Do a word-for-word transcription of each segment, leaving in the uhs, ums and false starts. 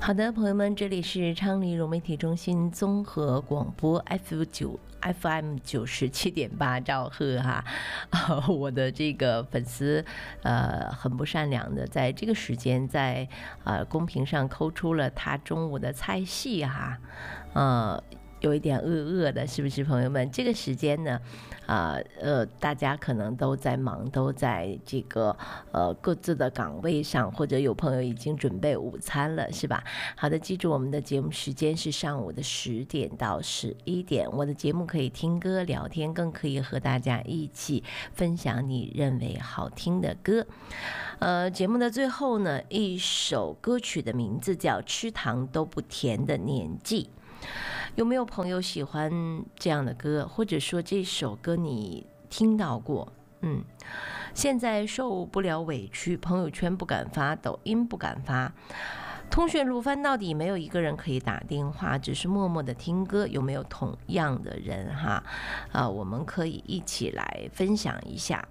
好的，朋友们，这里是昌黎融媒体中心综合广播 F 九 F M 九十七点八兆赫哈、呃，我的这个粉丝呃很不善良的，在这个时间在呃公屏上抠出了他中午的菜系哈，呃。有一点饿饿的，是不是朋友们？这个时间呢，啊 呃, 呃，大家可能都在忙，都在这个呃各自的岗位上，或者有朋友已经准备午餐了，是吧？好的，记住我们的节目时间是上午的十点到十一点。我的节目可以听歌聊天，更可以和大家一起分享你认为好听的歌。呃，节目的最后呢，一首歌曲的名字叫《吃糖都不甜的年纪》。有没有朋友喜欢这样的歌，或者说这首歌你听到过？嗯，现在受不了委屈，朋友圈不敢发，抖音不敢发，通讯录翻到底没有一个人可以打电话，只是默默的听歌。有没有同样的人哈？啊，我们可以一起来分享一下。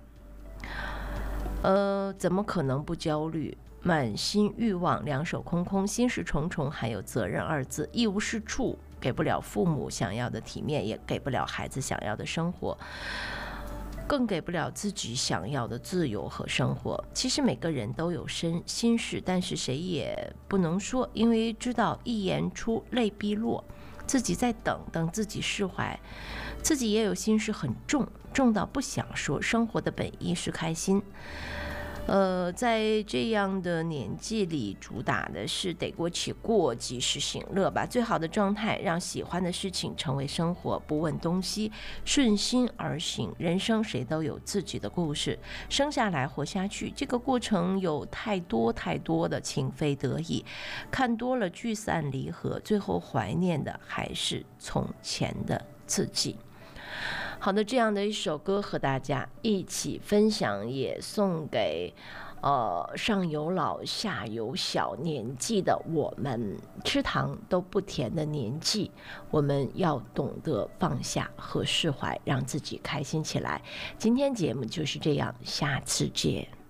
呃，怎么可能不焦虑？满心欲望，两手空空，心事重重，还有责任二字，一无是处，给不了父母想要的体面，也给不了孩子想要的生活，更给不了自己想要的自由和生活。其实每个人都有身心事，但是谁也不能说，因为知道一言出泪必落，自己在等等自己释怀，自己也有心事很重，重到不想说。生活的本意是开心。呃，在这样的年纪里，主打的是得过且过，及时行乐吧。最好的状态，让喜欢的事情成为生活，不问东西，顺心而行。人生谁都有自己的故事，生下来活下去，这个过程有太多太多的情非得已，看多了聚散离合，最后怀念的还是从前的自己。好的，这样的一首歌和大家一起分享，也送给呃上有老下有小年纪的我们，吃糖都不甜的年纪，我们要懂得放下和释怀，让自己开心起来。今天节目就是这样，下次见。